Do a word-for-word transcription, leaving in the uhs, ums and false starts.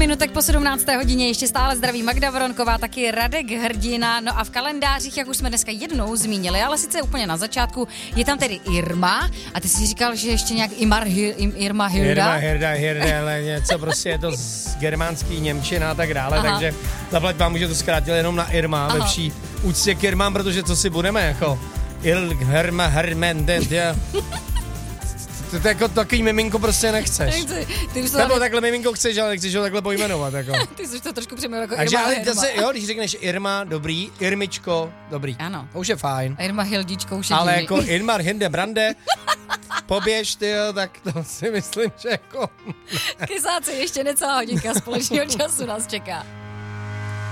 minutek po sedmnácté hodině ještě stále zdraví Magda Voronková, taky Radek Hrdina. No a v kalendářích, jak už jsme dneska jednou zmínili, ale sice úplně na začátku, je tam tedy Irma. A ty jsi říkal, že ještě nějak Imar, Hil, Irma Hilda? Irma, Hilda, Hilda, ale něco prostě je to z germánský, němčina a tak dále, aha, takže zaplať vám, že to zkrátil jenom na Irma, aha, ve vší úctě k Irmám, protože co si budeme, jako Il, Herma, Hermendet, ja. To, to jako takový miminko prostě nechceš. Nechci, ty už to Nebo takhle miminko chceš, ale nechceš ho takhle pojmenovat. Jako. Ty jsi to trošku přeměl jako Takže, Irma ale Irma. Zase, jo, když řekneš Irma, dobrý, Irmičko, dobrý. Ano. To už je fajn. Irma Hildičko už je ale divný. jako Irmar Hinde Brande, poběž, tyjo, tak to si myslím, že jako... Kysáci, ještě necelá hodinka společného času nás čeká.